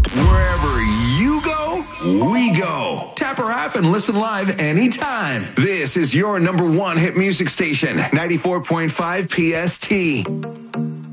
Wherever you go, we go. Tap our app and listen live anytime. This is your number one hit music station, 94.5 PST.